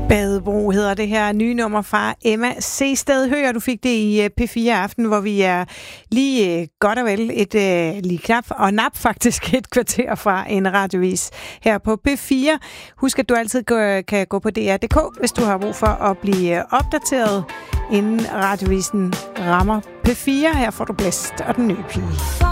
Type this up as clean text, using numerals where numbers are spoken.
Badebro hedder det her nye nummer fra Emma Seested. Hører, du fik det i P4 Aften, hvor vi er lige godt og vel lige knap og nap faktisk et kvarter fra en radiovis her på P4. Husk, at du altid kan gå på DR.dk, hvis du har brug for at blive opdateret, inden radiovisen rammer P4. Her får du Blæst og den nye pige.